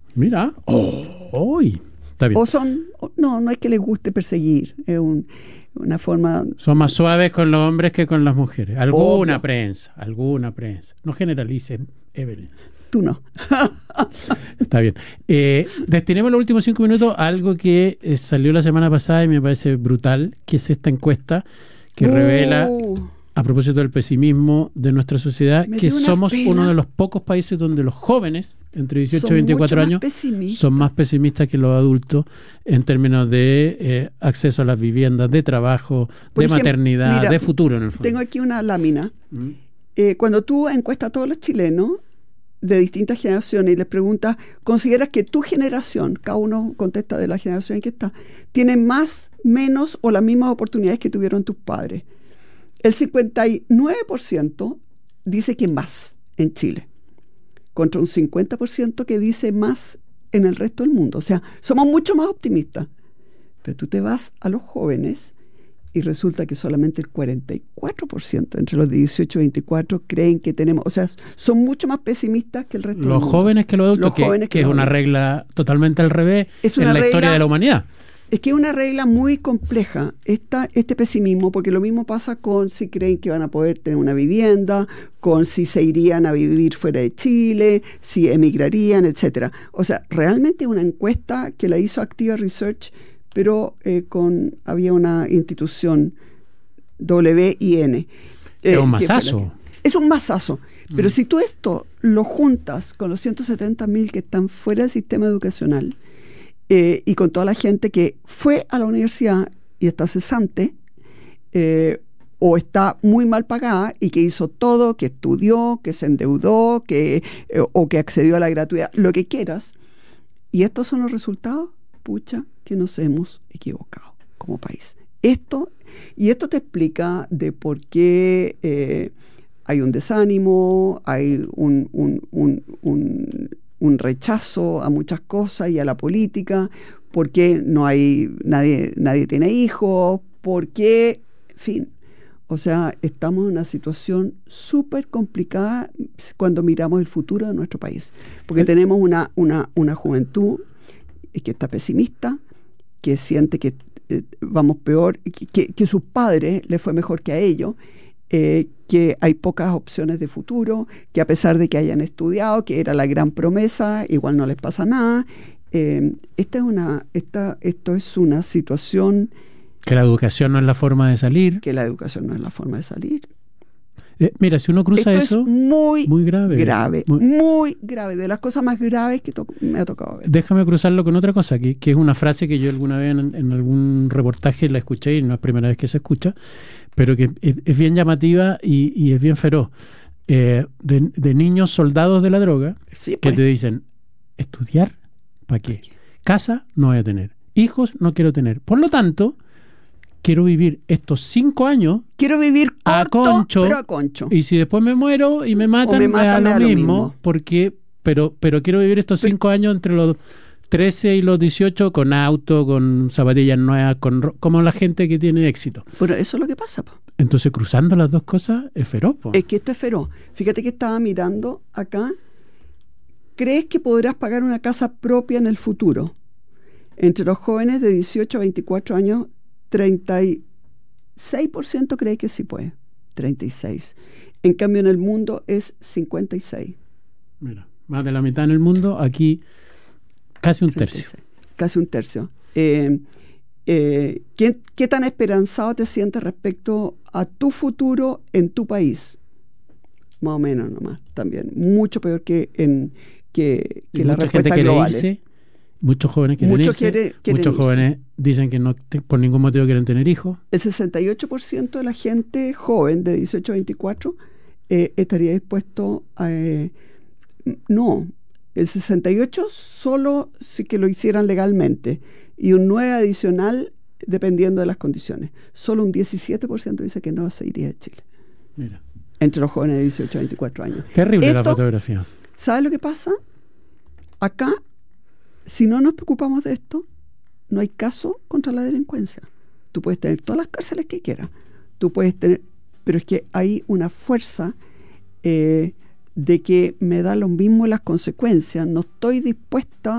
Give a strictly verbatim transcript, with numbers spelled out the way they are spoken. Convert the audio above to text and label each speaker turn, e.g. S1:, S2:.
S1: Mira, oh, está bien.
S2: O son, no, no es que les guste perseguir, es un, una forma...
S1: Son más suaves con los hombres que con las mujeres. Alguna
S2: Obvio.
S1: prensa, alguna prensa. No generalice, Evelyn.
S2: Tú no.
S1: Está bien. Eh, destinemos los últimos cinco minutos a algo que eh, salió la semana pasada y me parece brutal, que es esta encuesta que
S2: Uh,
S1: revela, a propósito del pesimismo de nuestra sociedad,
S2: me
S1: que
S2: dio una
S1: somos
S2: pena.
S1: uno de los pocos países donde los jóvenes, entre dieciocho
S2: Son
S1: y veinticuatro
S2: mucho más
S1: años,
S2: pesimistas.
S1: son más pesimistas que los adultos en términos de eh, acceso a las viviendas, de trabajo,
S2: Por
S1: de
S2: ejemplo,
S1: maternidad,
S2: mira,
S1: de futuro en el fondo.
S2: Tengo aquí una lámina.
S1: ¿Mm?
S2: Eh, cuando tú encuestas a todos los chilenos de distintas generaciones y les preguntas, ¿consideras que tu generación, cada uno contesta de la generación en que está, tiene más, menos o las mismas oportunidades que tuvieron tus padres? El cincuenta y nueve por ciento dice que más en Chile, contra un cincuenta por ciento que dice más en el resto del mundo. O sea, somos mucho más optimistas. Pero tú te vas a los jóvenes y resulta que solamente el cuarenta y cuatro por ciento entre los dieciocho y veinticuatro creen que tenemos, o sea, son mucho más pesimistas que el resto del
S1: Los
S2: mundo.
S1: jóvenes que los adultos,
S2: Los
S1: que,
S2: jóvenes
S1: que
S2: que
S1: es
S2: los
S1: una
S2: adultos.
S1: regla totalmente al revés
S2: Es
S1: en
S2: una
S1: la
S2: regla-
S1: historia de la humanidad.
S2: Es que es una regla muy compleja esta, este pesimismo, porque lo mismo pasa con si creen que van a poder tener una vivienda, con si se irían a vivir fuera de Chile, si emigrarían, etcétera. O sea, realmente una encuesta que la hizo Activa Research, pero eh, con había una institución W I N.
S1: Es un
S2: que fue la
S1: masazo.
S2: que- Es un masazo. Pero mm. si tú esto lo juntas con los ciento setenta mil que están fuera del sistema educacional, Eh, y con toda la gente que fue a la universidad y está cesante, eh, o está muy mal pagada y que hizo todo, que estudió, que se endeudó, que, eh, o que accedió a la gratuidad, lo que quieras, y estos son los resultados, pucha, que nos hemos equivocado como país. Esto, y esto te explica de por qué eh, hay un desánimo, hay un... un, un, un un rechazo a muchas cosas y a la política, porque no hay, nadie, nadie tiene hijos, porque, en fin, o sea, estamos en una situación súper complicada cuando miramos el futuro de nuestro país, porque tenemos una, una, una juventud que está pesimista, que siente que eh, vamos peor, que, que sus padres les fue mejor que a ellos, Eh, que hay pocas opciones de futuro, que a pesar de que hayan estudiado, que era la gran promesa, igual no les pasa nada. Eh, esta es una, esta, esto es una situación...
S1: Que la educación no es la forma de salir.
S2: Que la educación no es la forma de salir.
S1: Eh, mira, si uno cruza
S2: esto
S1: eso...
S2: es muy,
S1: muy grave.
S2: Grave,
S1: muy,
S2: muy grave. De las cosas más graves que to- me ha tocado ver.
S1: Déjame cruzarlo con otra cosa, que, que es una frase que yo alguna vez en, en algún reportaje la escuché, y no es primera vez que se escucha, pero que es, es bien llamativa y, y es bien feroz. Eh, de, de niños soldados de la droga,
S2: Sí,
S1: que
S2: pues.
S1: te dicen, ¿estudiar? ¿Para qué? Casa no voy a tener. Hijos no quiero tener. Por lo tanto, quiero vivir estos cinco años
S2: Quiero vivir corto,
S1: a concho,
S2: pero a concho.
S1: Y si después me muero y me matan,
S2: me
S1: me,
S2: matan,
S1: da
S2: me
S1: lo
S2: da lo
S1: mismo,
S2: mismo.
S1: porque, pero, pero quiero vivir estos
S2: Pero-
S1: cinco años entre los trece y los dieciocho con auto, con zapatillas nuevas, con ro- como la gente que tiene éxito.
S2: Bueno, eso es lo que pasa, po.
S1: Entonces, cruzando las dos cosas, es feroz, po.
S2: Es que esto es feroz. Fíjate que estaba mirando acá. ¿Crees que podrás pagar una casa propia en el futuro? Entre los jóvenes de dieciocho a veinticuatro años, treinta y seis por ciento cree que sí puede. treinta y seis. En cambio, en el mundo es cincuenta y seis.
S1: Mira, más de la mitad en el mundo, aquí casi un tercio.
S2: treinta y seis. Casi un tercio. Eh, eh, ¿qué, ¿Qué tan esperanzado te sientes respecto a tu futuro en tu país? Más o menos nomás, también. Mucho peor que en que, que
S1: Y
S2: la
S1: mucha gente
S2: respuesta
S1: quiere
S2: global.
S1: irse, muchos jóvenes quieren
S2: Muchos
S1: irse,
S2: quiere- quieren
S1: muchos
S2: irse.
S1: jóvenes dicen que no te- por ningún motivo quieren tener hijos.
S2: El sesenta y ocho por ciento de la gente joven de dieciocho a veinticuatro eh, estaría dispuesto a... Eh, no, el sesenta y ocho por ciento solo si que lo hicieran legalmente y un nueve adicional dependiendo de las condiciones. Solo un diecisiete por ciento dice que no se iría de Chile.
S1: Mira,
S2: Entre los jóvenes de dieciocho a veinticuatro años.
S1: terrible la
S2: Esto-
S1: fotografía.
S2: ¿Sabes lo que pasa? Acá, si no nos preocupamos de esto, no hay caso contra la delincuencia. Tú puedes tener todas las cárceles que quieras. Tú puedes tener... Pero es que hay una fuerza eh, de que me da lo mismo las consecuencias. No estoy dispuesta